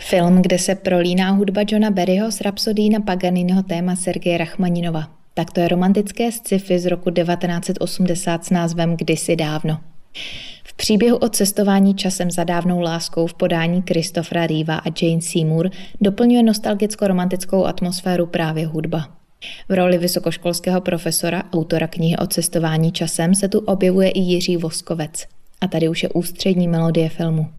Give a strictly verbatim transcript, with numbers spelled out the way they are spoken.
Film, kde se prolíná hudba Johna Barryho s rapsodií na Paganiniho téma Sergeje Rachmaninova. Tak to je romantické sci-fi z roku devatenáct set osmdesát s názvem Kdysi dávno. V příběhu o cestování časem za dávnou láskou v podání Christophera Reeva a Jane Seymour doplňuje nostalgicko-romantickou atmosféru právě hudba. V roli vysokoškolského profesora, autora knihy o cestování časem, se tu objevuje i Jiří Voskovec. A tady už je ústřední melodie filmu.